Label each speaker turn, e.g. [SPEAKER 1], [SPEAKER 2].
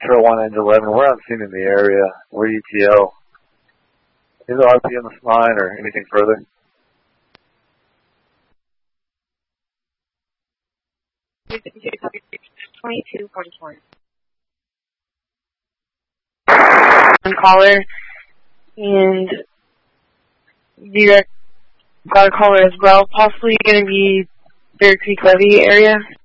[SPEAKER 1] Trail 1 Engine 11, we're on scene in the area. We're ETO. Is there RP on this line or anything further?
[SPEAKER 2] One caller, and you got a caller as well, possibly going to be Bear Creek Levee area.